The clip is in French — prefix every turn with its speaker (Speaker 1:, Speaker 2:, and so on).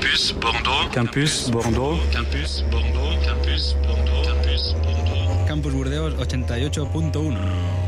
Speaker 1: Campus Bordeaux.
Speaker 2: Campus Bordeaux.
Speaker 1: Campus Bordeaux. Campus Bordeaux. Campus Bordeaux.
Speaker 3: Campus Burdeos 88.1.